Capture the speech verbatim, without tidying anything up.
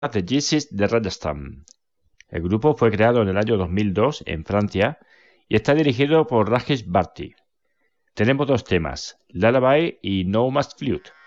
The Gypsies de Rajasthan. El grupo fue creado en el año dos mil dos en Francia y está dirigido por Rajesh Bharti. Tenemos dos temas, Lullaby y No Más Flute.